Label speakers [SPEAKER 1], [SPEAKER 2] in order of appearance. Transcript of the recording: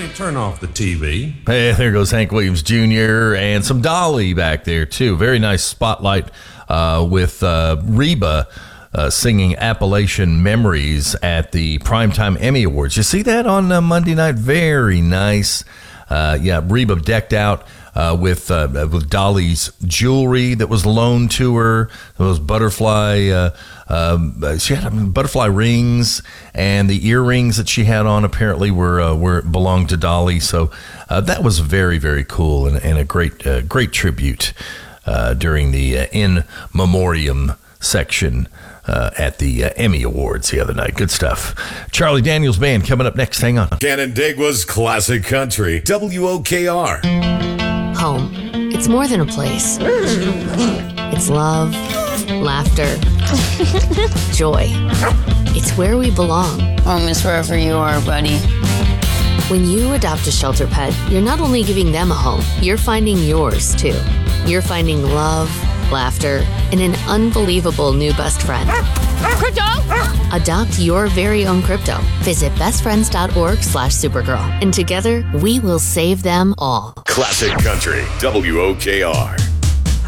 [SPEAKER 1] turn off the TV.
[SPEAKER 2] Hey, there goes Hank Williams Jr. and some Dolly back there, too. Very nice spotlight with Reba singing Appalachian Memories at the Primetime Emmy Awards. You see that on Monday night? Very nice. Reba decked out with Dolly's jewelry that was loaned to her. Those butterfly, she had butterfly rings, and the earrings that she had on apparently were belonged to Dolly. So that was very, very cool and a great tribute during the in memoriam section at the Emmy Awards the other night. Good stuff. Charlie Daniels Band coming up next. Hang on.
[SPEAKER 3] Canandaigua's classic country, WOKR.
[SPEAKER 4] Home. It's more than a place. It's love, laughter, joy. It's where we belong.
[SPEAKER 5] Home is wherever you are, buddy.
[SPEAKER 4] When you adopt a shelter pet, you're not only giving them a home, you're finding yours too. You're finding love, laughter, and an unbelievable new best friend.
[SPEAKER 5] Crypto!
[SPEAKER 4] Adopt your very own crypto. Visit bestfriends.org/Supergirl. And together, we will save them all.
[SPEAKER 3] Classic country, WOKR.